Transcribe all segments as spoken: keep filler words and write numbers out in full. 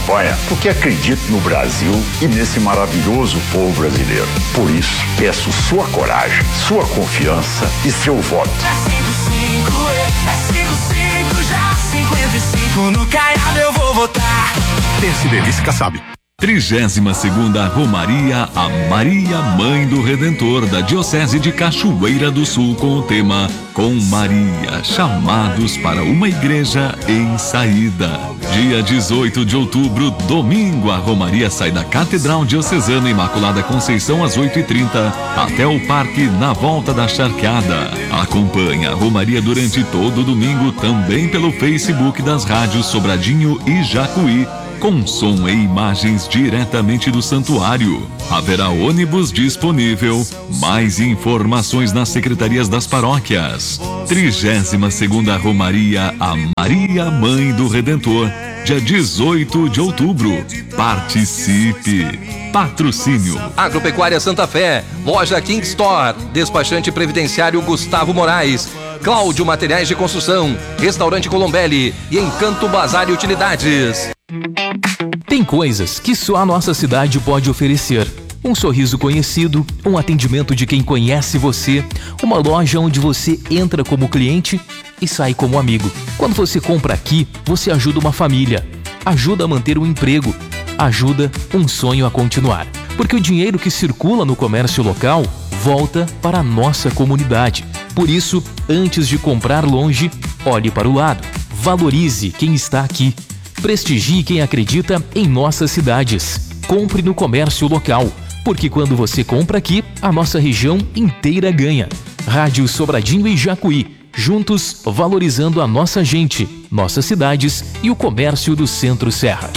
campanha porque acredito no Brasil e nesse maravilhoso povo brasileiro. Por isso, peço sua coragem, sua confiança e seu voto. cinquenta e cinco no Caiado eu vou votar. P S D B Kassab. Trigésima segunda Romaria a Maria Mãe do Redentor da Diocese de Cachoeira do Sul com o tema Com Maria, chamados para uma igreja em saída. Dia dezoito de outubro, domingo, a Romaria sai da Catedral Diocesana Imaculada Conceição às oito e trinta até o Parque na Volta da Charqueada. Acompanhe a Romaria durante todo o domingo também pelo Facebook das rádios Sobradinho e Jacuí, com som e imagens diretamente do santuário. Haverá ônibus disponível. Mais informações nas secretarias das paróquias. Trigésima segunda Romaria a Maria Mãe do Redentor, dia dezoito de outubro. Participe. Patrocínio Agropecuária Santa Fé, Loja King Store, Despachante Previdenciário Gustavo Moraes, Cláudio Materiais de Construção, Restaurante Colombelli e Encanto Bazar e Utilidades. Tem coisas que só a nossa cidade pode oferecer. Um sorriso conhecido, um atendimento de quem conhece você, uma loja onde você entra como cliente e sai como amigo. Quando você compra aqui, você ajuda uma família, ajuda a manter um emprego, ajuda um sonho a continuar. Porque o dinheiro que circula no comércio local volta para a nossa comunidade. Por isso, antes de comprar longe, olhe para o lado. Valorize quem está aqui. Prestigie quem acredita em nossas cidades. Compre no comércio local, porque quando você compra aqui, a nossa região inteira ganha. Rádio Sobradinho e Jacuí, juntos valorizando a nossa gente, nossas cidades e o comércio do Centro-Serra.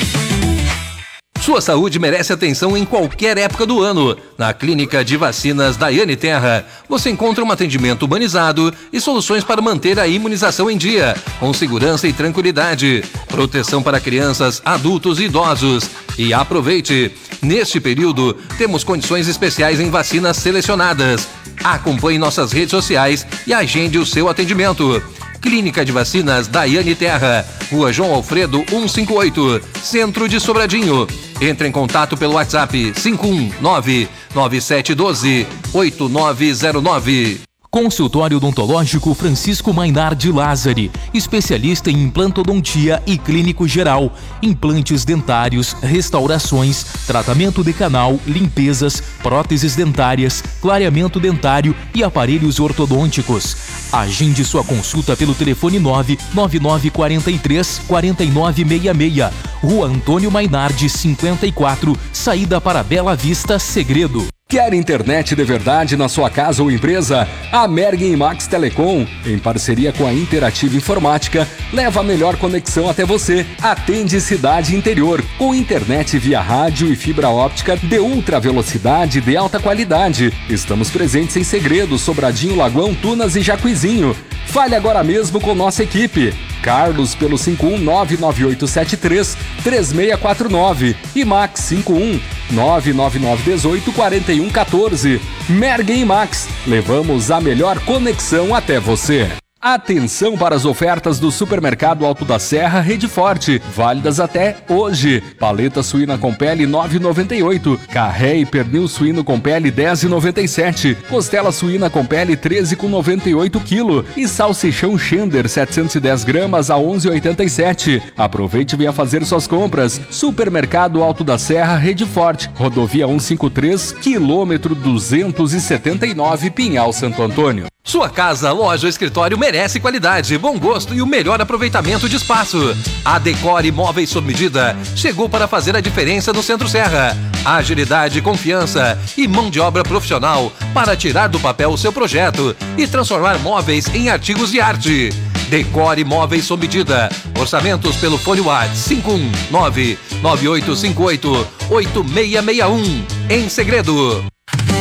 Sua saúde merece atenção em qualquer época do ano. Na Clínica de Vacinas Daiane Terra, você encontra um atendimento humanizado e soluções para manter a imunização em dia, com segurança e tranquilidade. Proteção para crianças, adultos e idosos. E aproveite! Neste período, temos condições especiais em vacinas selecionadas. Acompanhe nossas redes sociais e agende o seu atendimento. Clínica de Vacinas Daiane Terra, Rua João Alfredo cento e cinquenta e oito, Centro de Sobradinho. Entre em contato pelo WhatsApp cinco um nove, nove sete um dois, oito nove zero nove. Consultório Odontológico Francisco Mainardi Lázari, especialista em implantodontia e clínico geral, implantes dentários, restaurações, tratamento de canal, limpezas, próteses dentárias, clareamento dentário e aparelhos ortodônticos. Agende sua consulta pelo telefone nove nove nove quatro três quatro nove seis seis, Rua Antônio Mainardi cinquenta e quatro, saída para Bela Vista, Segredo. Quer internet de verdade na sua casa ou empresa? A Mergen e Max Telecom, em parceria com a Interativa Informática, leva a melhor conexão até você. Atende cidade interior, com internet via rádio e fibra óptica de ultra velocidade de alta qualidade. Estamos presentes em Segredo, Sobradinho, Lagoão, Tunas e Jacuizinho. Fale agora mesmo com nossa equipe. Carlos pelo cinco um nove nove oito sete três três seis quatro nove e Max cinco um nove nove nove um oito quatro um um quatro. Mergen e Max, levamos a melhor conexão até você. Atenção para as ofertas do Supermercado Alto da Serra Rede Forte, válidas até hoje. Paleta suína com pele nove reais e noventa e oito centavos, carré e pernil suíno com pele dez reais e noventa e sete centavos, costela suína com pele treze reais e noventa e oito centavos quilo e salsichão Schender setecentos e dez gramas a onze reais e oitenta e sete centavos. Aproveite e venha fazer suas compras. Supermercado Alto da Serra Rede Forte, rodovia cento e cinquenta e três, quilômetro duzentos e setenta e nove, Pinhal Santo Antônio. Sua casa, loja ou escritório merece qualidade, bom gosto e o melhor aproveitamento de espaço. A Decore Móveis sob medida chegou para fazer a diferença no Centro-Serra. Agilidade, confiança e mão de obra profissional para tirar do papel o seu projeto e transformar móveis em artigos de arte. Decore Móveis sob medida. Orçamentos pelo fone WhatsApp cinco um nove, nove oito cinco oito, oito seis seis um. Em Segredo.